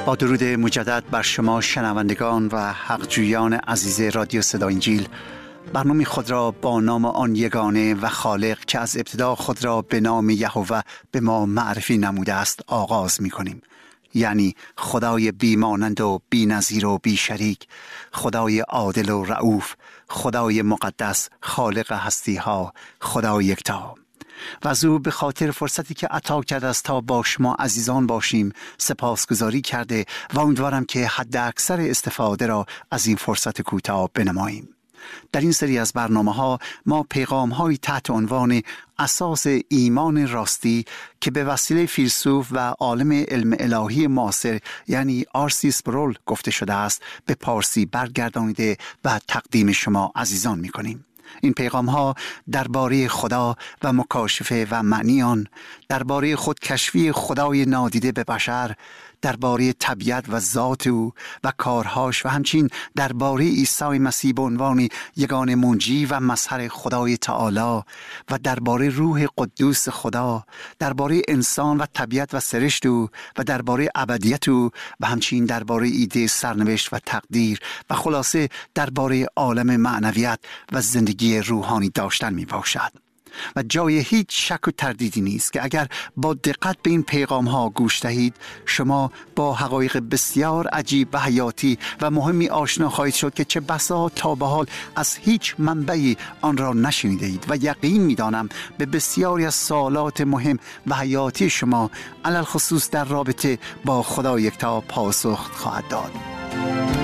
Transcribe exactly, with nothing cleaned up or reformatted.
با درود مجدد بر شما شنوندگان و حقجویان عزیز رادیو صدای انجیل، برنامه خود را با نام آن یگانه و خالق که از ابتدا خود را به نام یهوه به ما معرفی نموده است آغاز می کنیم. یعنی خدای بیمانند و بی نظیر و بی شریک، خدای عادل و رؤوف، خدای مقدس، خالق هستی ها، خدای یکتا. و از او به خاطر فرصتی که عطا کرده است تا با شما عزیزان باشیم سپاسگزاری کرده و امیدوارم که حد اکثر استفاده را از این فرصت کوتاه بنماییم. در این سری از برنامه ها ما پیغام های تحت عنوان اساس ایمان راستی که به وسیله فیلسوف و عالم علم الهی معاصر یعنی آر سی اسپرول گفته شده است به پارسی برگردانیده و تقدیم شما عزیزان می کنیم. این پیغام ها درباره خدا و مکاشفه و معنی آن، درباره خودکشفی خدای نادیده به بشر، درباره طبیعت و ذات او و کارهاش و همچنین درباره عیسی مسیح به عنوان یگانه منجی و مظهر خدای تعالی و درباره روح قدوس خدا، درباره انسان و طبیعت و سرشت او و درباره ابدیت او و همچنین درباره ایده سرنوشت و تقدیر و خلاصه درباره عالم معنویت و زندگی روحانی داشتن می باشد. و جای هیچ شک و تردیدی نیست که اگر با دقت به این پیغام ها گوش دهید شما با حقایق بسیار عجیب و حیاتی و مهمی آشنا خواهید شد که چه بسا تا به حال از هیچ منبعی آن را نشنیده اید و یقین می دانم به بسیاری از سوالات مهم و حیاتی شما علل خصوص در رابطه با خدا یکتا پاسخ خواهد داد.